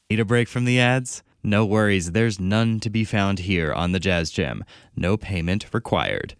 Need a break from the ads? No worries, there's none to be found here on the Jazz Gym. No payment required.